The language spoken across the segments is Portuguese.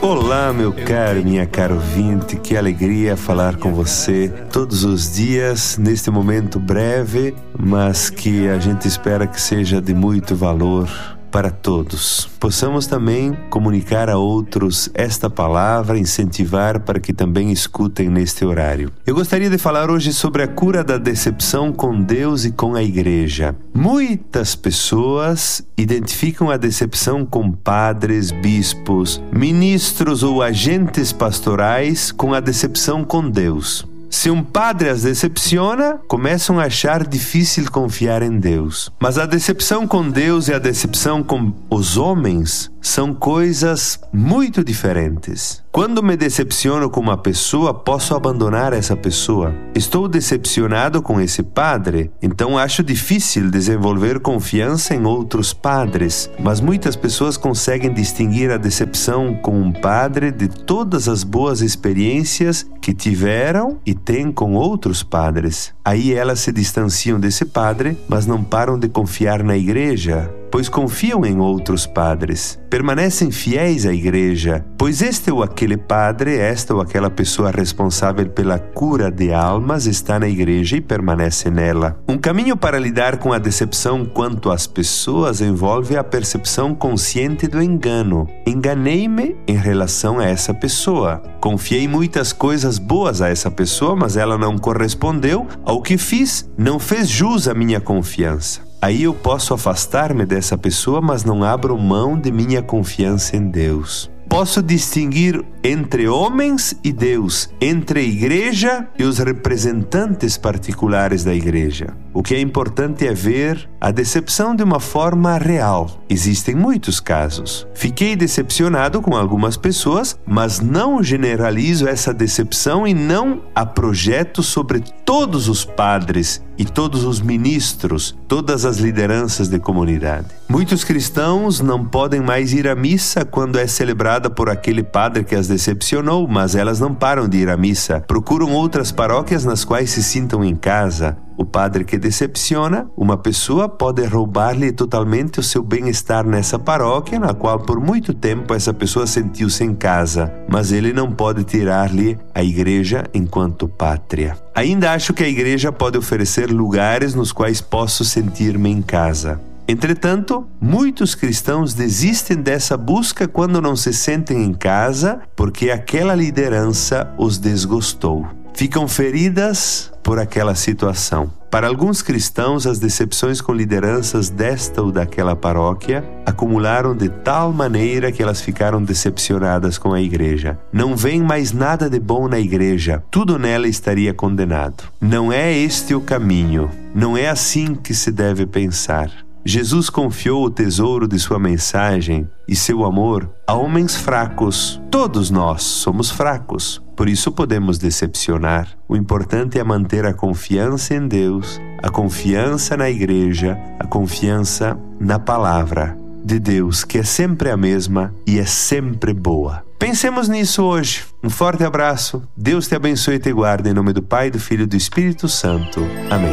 Olá, meu caro, minha cara ouvinte, que alegria falar com você todos os dias, neste momento breve, mas que a gente espera que seja de muito valor para todos. Possamos também comunicar a outros esta palavra, incentivar para que também escutem neste horário. Eu gostaria de falar hoje sobre a cura da decepção com Deus e com a igreja. Muitas pessoas identificam a decepção com padres, bispos, ministros ou agentes pastorais com a decepção com Deus. Se um padre as decepciona, começam a achar difícil confiar em Deus. Mas a decepção com Deus e a decepção com os homens são coisas muito diferentes. Quando me decepciono com uma pessoa, posso abandonar essa pessoa. Estou decepcionado com esse padre, então acho difícil desenvolver confiança em outros padres. Mas muitas pessoas conseguem distinguir a decepção com um padre de todas as boas experiências que tiveram e têm com outros padres. Aí elas se distanciam desse padre, mas não param de confiar na igreja, pois confiam em outros padres. Permanecem fiéis à igreja, pois este ou aquele padre, esta ou aquela pessoa responsável pela cura de almas está na igreja e permanece nela. Um caminho para lidar com a decepção quanto às pessoas envolve a percepção consciente do engano. Enganei-me em relação a essa pessoa. Confiei muitas coisas boas a essa pessoa, mas ela não correspondeu ao que fiz, não fez jus à minha confiança. Aí eu posso afastar-me dessa pessoa, mas não abro mão de minha confiança em Deus. Posso distinguir entre homens e Deus, entre a igreja e os representantes particulares da igreja. O que é importante é ver a decepção de uma forma real. Existem muitos casos. Fiquei decepcionado com algumas pessoas, mas não generalizo essa decepção e não a projeto sobre todos os padres e todos os ministros, todas as lideranças de comunidade. Muitos cristãos não podem mais ir à missa quando é celebrada por aquele padre que as decepcionou, mas elas não param de ir à missa. Procuram outras paróquias nas quais se sintam em casa. O padre que decepciona uma pessoa pode roubar-lhe totalmente o seu bem-estar nessa paróquia, na qual por muito tempo essa pessoa sentiu-se em casa, mas ele não pode tirar-lhe a igreja enquanto pátria. Ainda acho que a igreja pode oferecer lugares nos quais posso sentir-me em casa. Entretanto, muitos cristãos desistem dessa busca quando não se sentem em casa porque aquela liderança os desgostou. Ficam feridas por aquela situação. Para alguns cristãos, as decepções com lideranças desta ou daquela paróquia acumularam de tal maneira que elas ficaram decepcionadas com a igreja. Não vem mais nada de bom na igreja, tudo nela estaria condenado. Não é este o caminho, não é assim que se deve pensar. Jesus confiou o tesouro de sua mensagem e seu amor a homens fracos. Todos nós somos fracos, por isso podemos decepcionar. O importante é manter a confiança em Deus, a confiança na igreja, a confiança na palavra de Deus, que é sempre a mesma e é sempre boa. Pensemos nisso hoje. Um forte abraço. Deus te abençoe e te guarde. Em nome do Pai, do Filho e do Espírito Santo. Amém.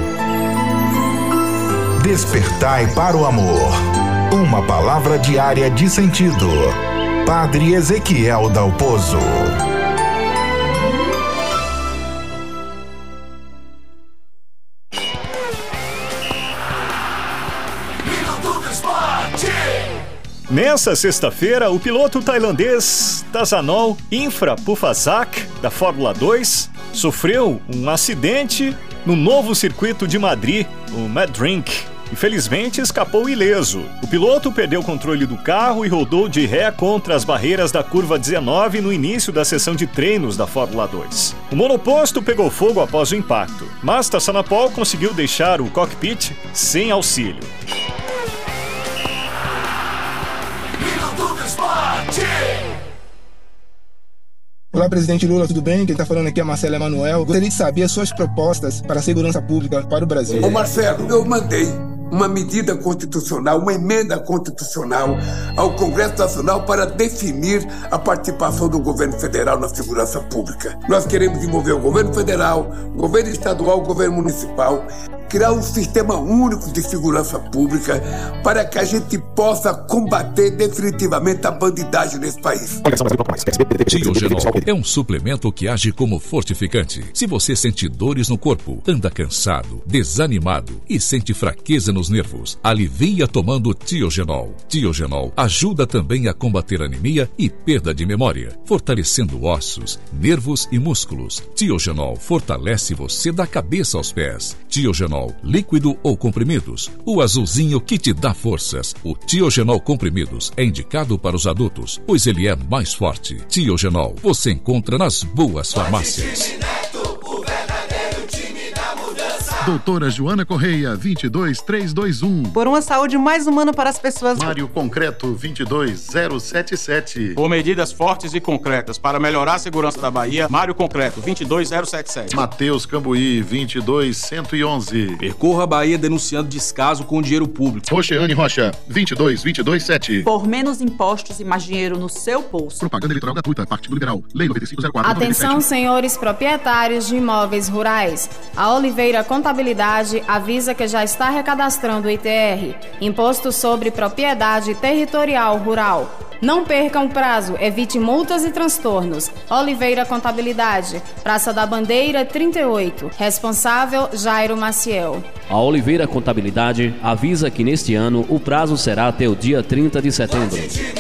Despertai para o amor. Uma palavra diária de sentido. Padre Ezequiel Dalpozo. Nessa sexta-feira, o piloto tailandês Tazanol Infra-Pufazak, da Fórmula 2, sofreu um acidente no novo circuito de Madrid, o Madrink. Infelizmente, escapou ileso. O piloto perdeu o controle do carro e rodou de ré contra as barreiras da curva 19 no início da sessão de treinos da Fórmula 2. O monoposto pegou fogo após o impacto, mas Tassanapol conseguiu deixar o cockpit sem auxílio. Olá, presidente Lula, tudo bem? Quem está falando aqui é Marcelo Emanuel. Gostaria de saber as suas propostas para a segurança pública para o Brasil. Ô Marcelo, eu mandei uma medida constitucional, uma emenda constitucional ao Congresso Nacional para definir a participação do governo federal na segurança pública. Nós queremos envolver o governo federal, o governo estadual, o governo municipal. criar um sistema único de segurança pública para que a gente possa combater definitivamente a bandidagem nesse país. Tiogenol é um suplemento que age como fortificante. Se você sente dores no corpo, anda cansado, desanimado e sente fraqueza nos nervos, alivia tomando Tiogenol. Tiogenol ajuda também a combater anemia e perda de memória, fortalecendo ossos, nervos e músculos. Tiogenol fortalece você da cabeça aos pés. Tiogenol, líquido ou comprimidos, o azulzinho que te dá forças. O Tiogenol comprimidos é indicado para os adultos, pois ele é mais forte. Tiogenol você encontra nas boas farmácias. Doutora Joana Correia, 22321. Por uma saúde mais humana para as pessoas. Mário Concreto, 22077. Por medidas fortes e concretas para melhorar a segurança da Bahia, Mário Concreto, 22077. Matheus Cambuí, 22111. Percorra a Bahia denunciando descaso com o dinheiro público. Roxeane Rocha, 22227. Por menos impostos e mais dinheiro no seu bolso. Propaganda eleitoral gratuita, Partido Liberal, Lei 9504. Atenção, senhores proprietários de imóveis rurais. A Oliveira Contabilidade avisa que já está recadastrando o ITR, Imposto sobre Propriedade Territorial Rural. Não percam o prazo, evite multas e transtornos. Oliveira Contabilidade, Praça da Bandeira 38. Responsável, Jairo Maciel. A Oliveira Contabilidade avisa que neste ano o prazo será até o dia 30 de setembro.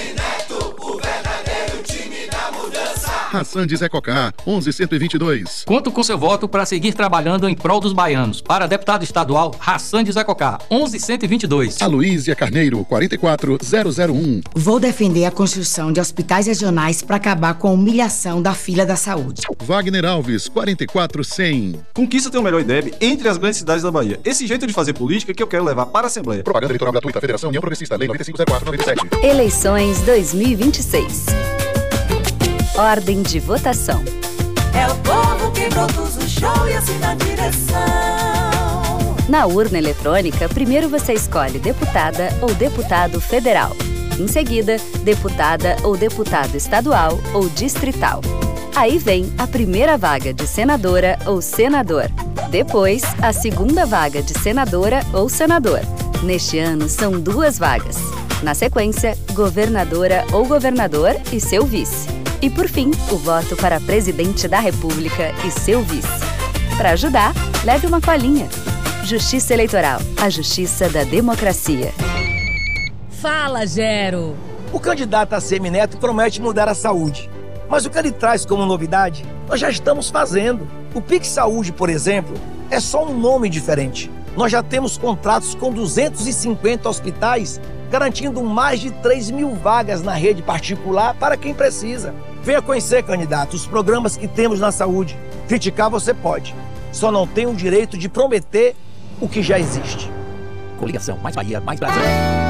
Hassan de Zé Cocá, 11122. Conto com seu voto para seguir trabalhando em prol dos baianos. Para deputado estadual, Hassan de Zé Cocá, 11122. Aloísia Carneiro, 44001. Vou defender a construção de hospitais regionais para acabar com a humilhação da fila da saúde. Wagner Alves, 44100. Conquista tem o melhor IDEB entre as grandes cidades da Bahia. Esse jeito de fazer política que eu quero levar para a Assembleia. Propaganda eleitoral gratuita, Federação União Progressista, Lei 9504/97. Eleições 2026. Ordem de votação. É o povo que produz o show e assina a direção. Na urna eletrônica, primeiro você escolhe deputada ou deputado federal. Em seguida, deputada ou deputado estadual ou distrital. Aí vem a primeira vaga de senadora ou senador. Depois, a segunda vaga de senadora ou senador. Neste ano, são 2 vagas. Na sequência, governadora ou governador e seu vice. E, por fim, o voto para presidente da República e seu vice. Para ajudar, leve uma colinha. Justiça Eleitoral, a justiça da democracia. Fala, Gero! O candidato ACM Neto promete mudar a saúde. Mas o que ele traz como novidade, nós já estamos fazendo. O Pix Saúde, por exemplo, é só um nome diferente. Nós já temos contratos com 250 hospitais, garantindo mais de 3.000 vagas na rede particular para quem precisa. Venha conhecer, candidato, os programas que temos na saúde. Criticar você pode, só não tem o direito de prometer o que já existe. Coligação, mais Bahia, mais Brasil.